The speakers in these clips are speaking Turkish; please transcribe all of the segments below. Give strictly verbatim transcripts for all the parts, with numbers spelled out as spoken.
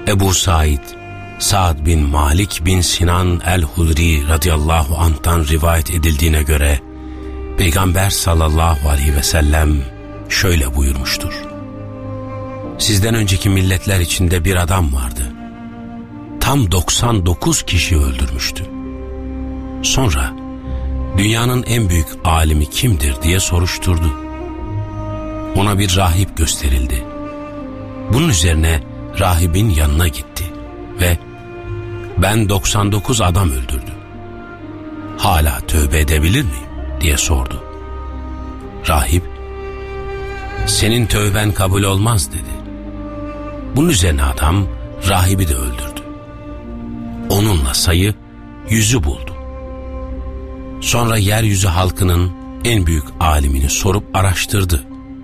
Ebu Said, Sa'd bin Malik bin Sinan el-Hudri radıyallahu anh'tan rivayet edildiğine göre, Peygamber sallallahu aleyhi ve sellem şöyle buyurmuştur: Sizden önceki milletler içinde bir adam vardı. Tam doksan dokuz kişi öldürmüştü. Sonra dünyanın en büyük alimi kimdir diye soruşturdu. Ona bir rahip gösterildi. Bunun üzerine rahibin yanına gitti ve ben doksan dokuz adam öldürdüm. Hala tövbe edebilir miyim diye sordu. Rahip, senin tövben kabul olmaz dedi. Bunun üzerine adam rahibi de öldürdü. Onunla sayı yüzü buldu. Sonra yeryüzü halkının en büyük alimini sorup araştırdı.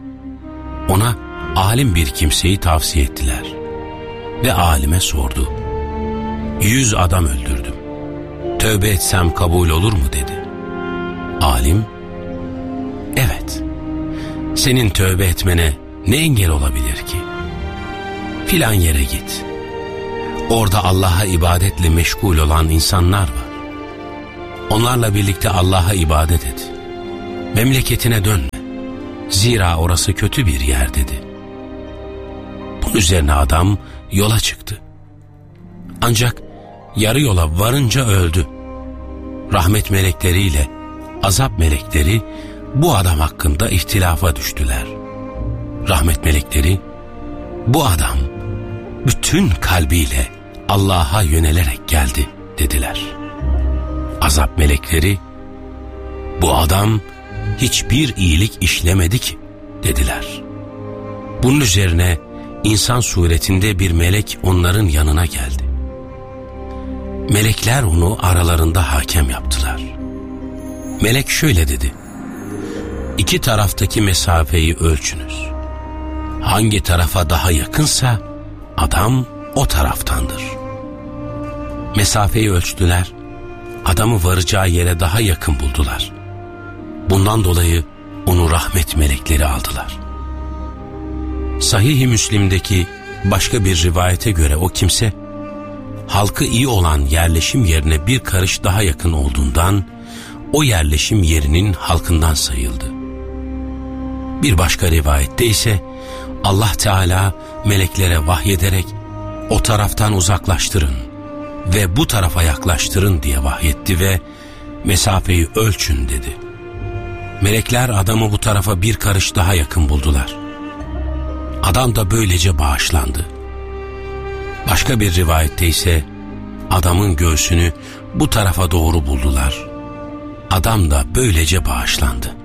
Ona alim bir kimseyi tavsiye ettiler. Ve alime sordu. Yüz adam öldürdüm. Tövbe etsem kabul olur mu dedi. Alim, evet, senin tövbe etmene ne engel olabilir ki? Filan yere git. Orada Allah'a ibadetle meşgul olan insanlar var. Onlarla birlikte Allah'a ibadet et. Memleketine dönme. Zira orası kötü bir yer dedi. Bunun üzerine adam yola çıktı. Ancak yarı yola varınca öldü. Rahmet melekleriyle azap melekleri bu adam hakkında ihtilafa düştüler. Rahmet melekleri, bu adam bütün kalbiyle Allah'a yönelerek geldi dediler. Azap melekleri, bu adam hiçbir iyilik işlemedi ki dediler. Bunun üzerine insan suretinde bir melek onların yanına geldi. Melekler onu aralarında hakem yaptılar. Melek şöyle dedi: İki taraftaki mesafeyi ölçünüz. Hangi tarafa daha yakınsa adam o taraftandır. Mesafeyi ölçtüler, adamı varacağı yere daha yakın buldular. Bundan dolayı onu rahmet melekleri aldılar. Sahih-i Müslim'deki başka bir rivayete göre o kimse, halkı iyi olan yerleşim yerine bir karış daha yakın olduğundan, o yerleşim yerinin halkından sayıldı. Bir başka rivayette ise, Allah Teala meleklere vahyederek, o taraftan uzaklaştırın ve bu tarafa yaklaştırın diye vahyetti ve mesafeyi ölçün dedi. Melekler adamı bu tarafa bir karış daha yakın buldular. Adam da böylece bağışlandı. Başka bir rivayette ise adamın göğsünü bu tarafa doğru buldular. Adam da böylece bağışlandı.